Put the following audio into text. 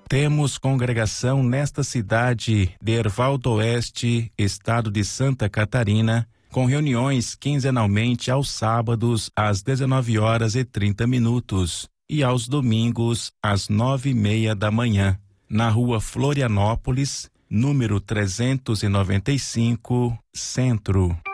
Temos congregação nesta cidade de Erval do Oeste, estado de Santa Catarina, com reuniões quinzenalmente aos sábados às 19h30 e aos domingos às 9h30 da manhã, na rua Florianópolis, número 395, Centro.